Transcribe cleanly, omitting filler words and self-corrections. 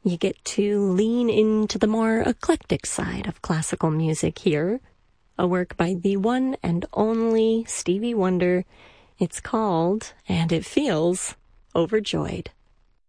you get to lean into the more eclectic side of classical music here. A work by the one and only Stevie Wonder. It's called, and it feels, Overjoyed.